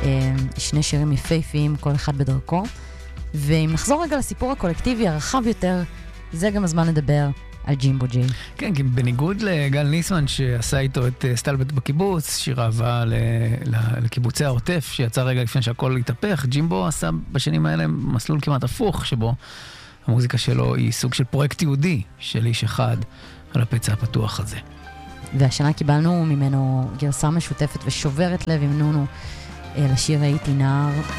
שני שירים יפהפיים, כל אחד בדרכו. ואם נחזור רגע לסיפור הקולקטיבי הרחב יותר, זה גם הזמן לדבר על ג'ימבו ג'יי. כן, כי בניגוד לגל ניסמן שעשה איתו את סטלבט בקיבוץ, שיר אהבה לקיבוצי העוטף, שיצא רגע לפני שהכל התהפך, ג'ימבו עשה בשנים האלה מסלול כמעט הפוך, שבו המוזיקה שלו היא סוג של פרויקט יהודי של איש אחד על הפצע הפתוח הזה. והשנה קיבלנו ממנו גרסה משותפת ושוברת לב עם נונו לשיר הייתי נער.